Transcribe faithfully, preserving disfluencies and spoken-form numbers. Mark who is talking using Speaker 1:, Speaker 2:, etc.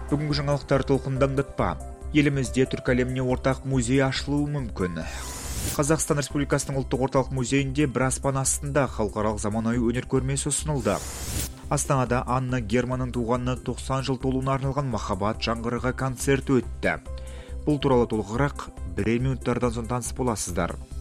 Speaker 1: Бүгінгі жаңалықтар толқындаңдатпа. Елімізде түркі әлеміне ортақ музей ашылуы мүмкін. Қазақстан Республикасының ұлттық орталық музейінде бір аспан астында халықаралық заманауи өнер көрмесі ұсынылды. Астанада Анна Германның туғанына тоқсан жыл толуына арналған махаббат жаңғырығы концерті өтті. Бұл туралы толығырақ бірер минуттардан соң таныс боласыздар.